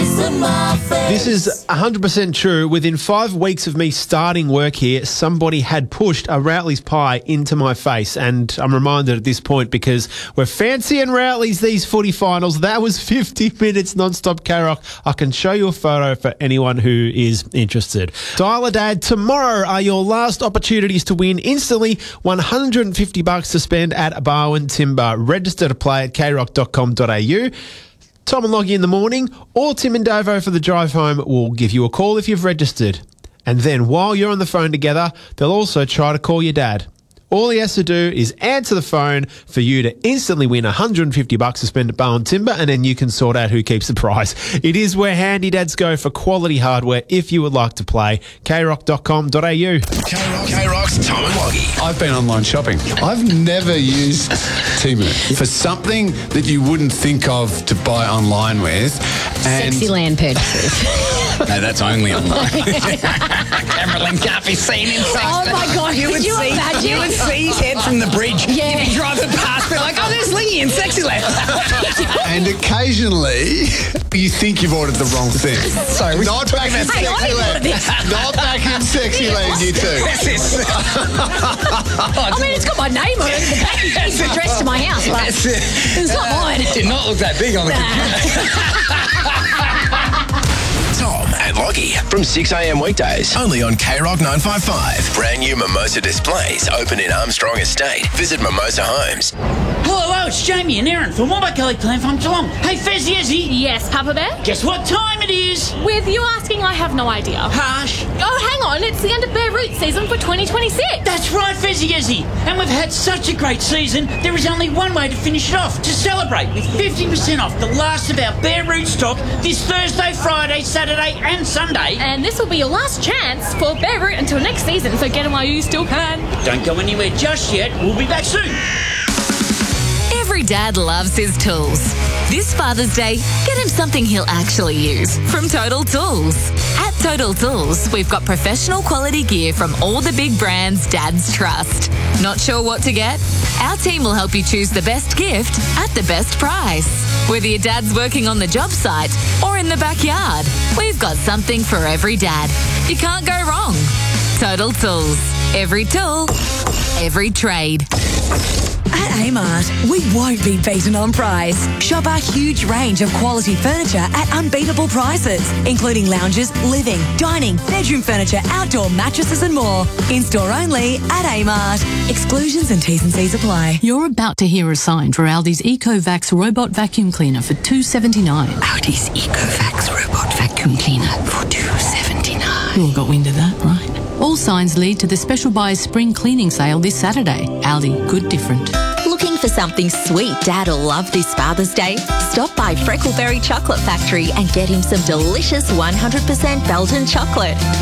This is 100% true. Within 5 weeks of me starting work here, somebody had pushed a Routley's pie into my face. And I'm reminded at this point because we're fancying Routley's these footy finals. That was 50 minutes non-stop K-Rock. I can show you a photo for anyone who is interested. Dial a Dad, tomorrow are your last opportunities to win instantly $150 to spend at Barwon Timber. Register to play at krock.com.au. Tom and Loggy in the morning, or Tim and Davo for the drive home will give you a call if you've registered. And then while you're on the phone together, they'll also try to call your dad. All he has to do is answer the phone for you to instantly win $150 to spend at Barwon Timber, and then you can sort out who keeps the prize. It is where handy dads go for quality hardware if you would like to play. krock.com.au. K-Rock's Tom and Loggy. I've been online shopping. I've never used Temu for something that you wouldn't think of to buy online with. And Sexy land purchases. No, that's only online. Cameron can't be seen inside. Oh my God, You would see his head from the bridge. Yeah. You'd be driving past, be like, oh, there's Lingy in Sexyland. And occasionally, you think you've ordered the wrong thing. Sorry, we're Not back in Hey, I didn't order Sexyland. this. Not back in Sexyland, you two. What's this? I mean, it's got my name on it. The package is addressed to my house, but it's not mine. Did not look that big on the computer. Tom and Loggy from 6 a.m. weekdays. Only on K-Rock 955. Brand new Mimosa displays open in Armstrong Estate. Visit Mimosa Homes. Hello, it's Jamie and Aaron from Wobbegong Clan from Geelong. Hey, Fezzy, Yes, Papa Bear? guess what time it is? With you asking, I have no idea. Harsh. Oh, hang on, it's the end of Bear Root season for 2026. That's right, Fezzy. And we've had such a great season, there is only one way to finish it off. To celebrate with 50% off the last of our Bear Root stock this Thursday, Friday, Saturday and Sunday. And this will be your last chance for Bear Root until next season, so get them while you still can. Don't go anywhere just yet. We'll be back soon. Every dad loves his tools. This Father's Day, get him something he'll actually use from Total Tools. At Total Tools, we've got professional quality gear from all the big brands dads trust. Not sure what to get? Our team will help you choose the best gift at the best price. Whether your dad's working on the job site or in the backyard, we've got something for every dad. You can't go wrong. Total Tools. Every tool, every trade. At Amart, we won't be beaten on price. Shop our huge range of quality furniture at unbeatable prices, including lounges, living, dining, bedroom furniture, outdoor mattresses and more. In-store only at Amart. Exclusions and T's and C's apply. You're about to hear a sign for Aldi's EcoVax robot vacuum cleaner for $2.79. Aldi's EcoVax robot vacuum cleaner for $2.79. You all got wind of that, right? All signs lead to the Special Buys Spring Cleaning Sale this Saturday. Aldi, good different. Looking for something sweet Dad'll love this Father's Day? Stop by Freckleberry Chocolate Factory and get him some delicious 100% Belgian chocolate.